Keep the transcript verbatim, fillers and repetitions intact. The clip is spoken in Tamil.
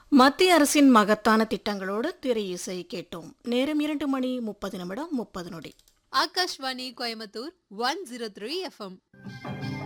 மத்திய அரசின் மகத்தான திட்டங்களோடு திரை இசை கேட்டோம். நேரம் இரண்டு மணி முப்பது நிமிடம் முப்பது நொடி. Akashvani Coimbatore one zero three FM.